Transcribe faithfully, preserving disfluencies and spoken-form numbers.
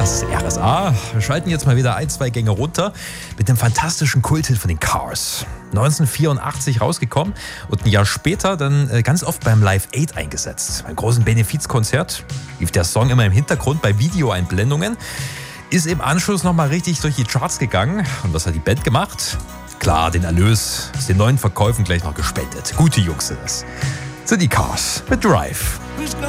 Das ist R S A. Wir schalten jetzt mal wieder ein, zwei Gänge runter mit dem fantastischen Kulthit von den Cars. neunzehnhundertvierundachtzig rausgekommen und ein Jahr später dann ganz oft beim Live Aid eingesetzt. Beim großen Benefizkonzert lief der Song immer im Hintergrund bei Videoeinblendungen. Ist im Anschluss nochmal richtig durch die Charts gegangen. Und was hat die Band gemacht? Klar, den Erlös aus den neuen Verkäufen gleich noch gespendet. Gute Jungs sind das. Sind die Cars mit Drive.